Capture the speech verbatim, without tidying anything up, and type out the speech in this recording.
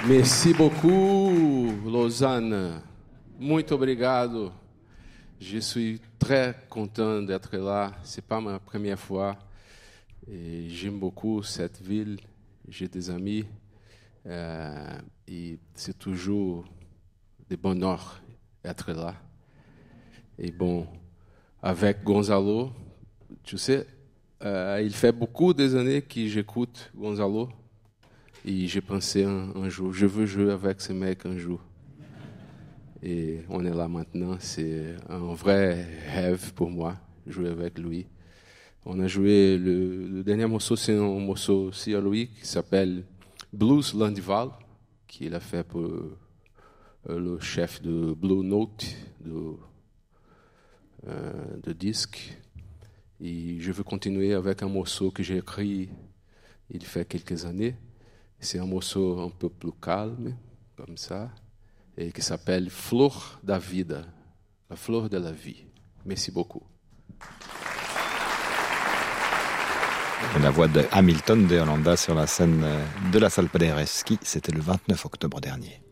Merci beaucoup, Lausanne. Muito obrigado. Je suis très content d'être là. C'est pas ma première fois. Et j'aime beaucoup cette ville. J'ai des amis. Euh, et c'est toujours de bonheur d'être là. Et bon, avec Gonzalo, tu sais, euh, il fait beaucoup des années que j'écoute Gonzalo. Et j'ai pensé un, un jour, je veux jouer avec ce mec un jour. Et on est là maintenant, c'est un vrai rêve pour moi, jouer avec lui. On a joué, le, le dernier morceau, c'est un morceau aussi à lui qui s'appelle Blues Landival, qu'il a fait pour euh, le chef de Blue Note, de, euh, de disque. Et je veux continuer avec un morceau que j'ai écrit il fait quelques années. C'est un morceau un peu plus calme, comme ça, et qui s'appelle Flor da Vida, la fleur de la vie. Merci beaucoup. La voix de Hamilton de Hollanda sur la scène de la salle Paderewski, c'était le vingt-neuf octobre dernier.